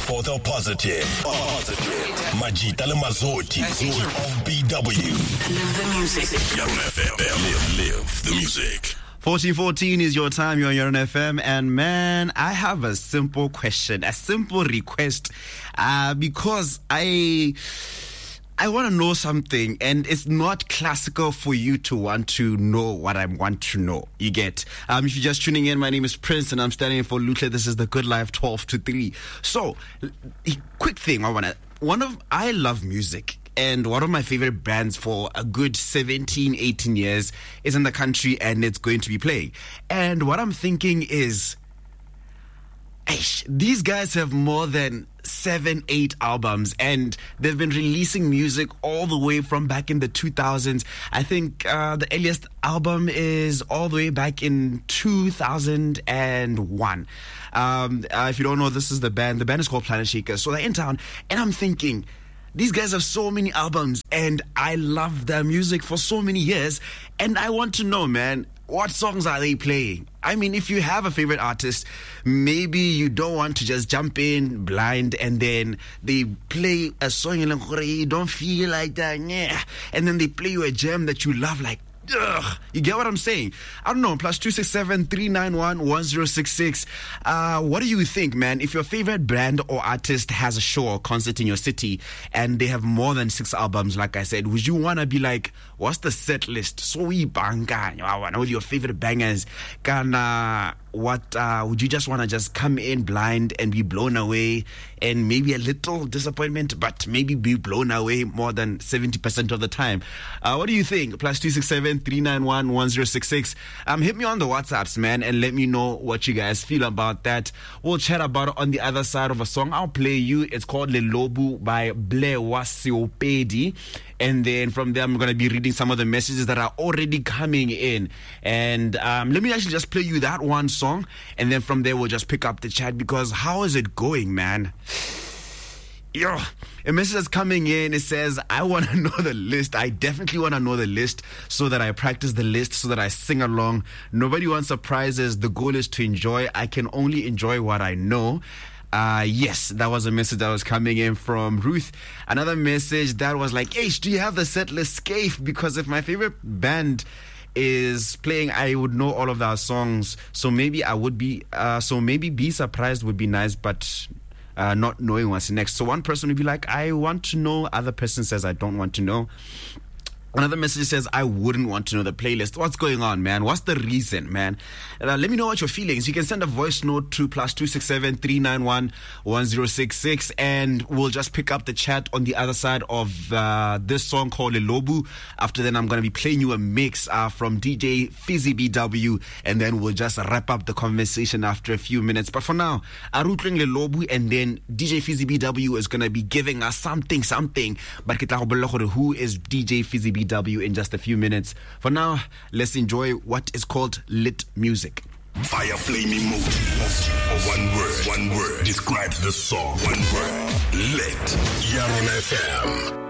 for the positive. Majita le Mazoti of BW. Live the music. Yaron FM. Live the music. 1414 is your time. You're on FM, and man, I have a simple question, a simple request, because I want to know something, and it's not classical for you to want to know what I want to know. You get? If you're just tuning in, my name is Prince, and I'm standing in for Lutle. This is The Good Life, 12 to 3. So, quick thing, I love music. And one of my favorite bands for a good 17, 18 years is in the country, and it's going to be playing. And what I'm thinking is, these guys have more than 7, 8 albums, and they've been releasing music all the way from back in the 2000s. I think the earliest album is all the way back in 2001. If you don't know, this is the band. The band is called Planet Shakers. So they're in town, and I'm thinking, these guys have so many albums, and I love their music for so many years, and I want to know, man, what songs are they playing? I mean, if you have a favorite artist, maybe you don't want to just jump in blind and then they play a song and you don't feel like that, and then they play you a gem that you love, like, ugh. You get what I'm saying? I don't know. +267 391 1066. What do you think, man? If your favorite band or artist has a show or concert in your city and they have more than 6 albums, like I said, would you want to be like, what's the set list? So we banga with your favorite bangers. What would you just want to just come in blind and be blown away, and maybe a little disappointment, but maybe be blown away more than 70% of the time? What do you think? +267 391 1066. Hit me on the WhatsApps, man, and let me know what you guys feel about that. We'll chat about it on the other side of a song I'll play you. It's called Lelobu by Blewa Siopedi. And then from there, I'm going to be reading some of the messages that are already coming in. And let me actually just play you that one song. And then from there, we'll just pick up the chat, because how is it going, man? Yo, a message that's coming in. It says, I want to know the list. I definitely want to know the list so that I practice the list, so that I sing along. Nobody wants surprises. The goal is to enjoy. I can only enjoy what I know. Yes, that was a message that was coming in from Ruth. Another message that was like, hey, do you have the set list, Scaife? Because if my favorite band is playing, I would know all of their songs. So maybe I would be, maybe Be Surprised would be nice, but not knowing what's next. So one person would be like, I want to know. Other person says, I don't want to know. Another message says, I wouldn't want to know the playlist. What's going on, man? What's the reason, man? Let me know what your feelings. You can send a voice note to +267 391 1066, and we'll just pick up the chat on the other side of this song called Lelobu. After then, I'm going to be playing you a mix from DJ Fizzy BW, and then we'll just wrap up the conversation after a few minutes. But for now, Arutling Lelobu, and then DJ Fizzy BW is going to be giving us something. But who is DJ Fizzy BW in just a few minutes. For now, let's enjoy what is called lit music. Fire flaming emoji. One word describes the song. One word. Lit. Yaron FM.